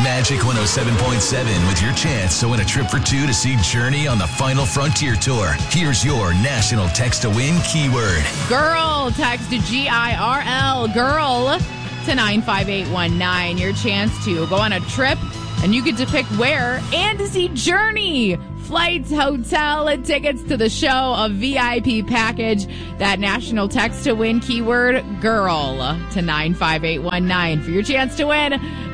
Magic 107.7 with your chance to win a trip for two to see Journey on the Final Frontier Tour. Here's your national text to win keyword. Girl, text to GIRL, girl, to 95819. Your chance to go on a trip, and you get to pick where and to see Journey. Flights, hotel, and tickets to the show, a VIP package. That national text to win keyword, girl, to 95819 for your chance to win